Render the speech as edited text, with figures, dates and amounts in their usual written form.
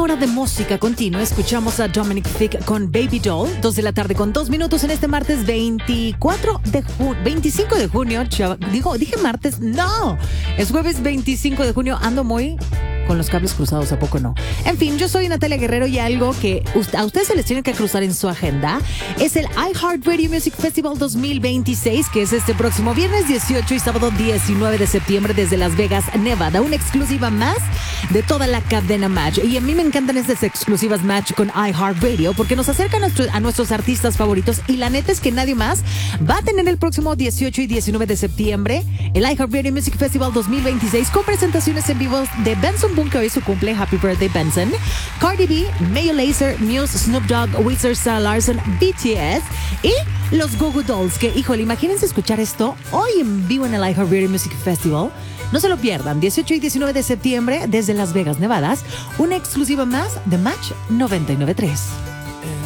hora de música continua. Escuchamos a Dominic Thicke con Baby Doll. 2 de la tarde con 2 minutos en este martes 25 de junio. Dije martes. No, es jueves 25 de junio. Ando muy con los cables cruzados, ¿a poco no? En fin, yo soy Natalia Guerrero y algo que a ustedes se les tiene que cruzar en su agenda es el iHeartRadio Music Festival 2026, que es este próximo viernes 18 y sábado 19 de septiembre desde Las Vegas, Nevada. Una exclusiva más de toda la cadena Match. Y a mí me encantan estas exclusivas Match con iHeartRadio porque nos acercan a nuestros artistas favoritos, y la neta es que nadie más va a tener el próximo 18 y 19 de septiembre el iHeartRadio Music Festival 2026 con presentaciones en vivo de Benson Boone, que hoy su cumple. Happy birthday, Benson. Cardi B, Mayo Lazer, Muse, Snoop Dogg, Wizard, Sarah Larson, BTS y los Goo Goo Dolls, que, híjole, imagínense escuchar esto hoy en vivo en el iHeartRadio Music Festival. No se lo pierdan, 18 y 19 de septiembre desde Las Vegas, Nevada. Una exclusiva más de Match 99.3.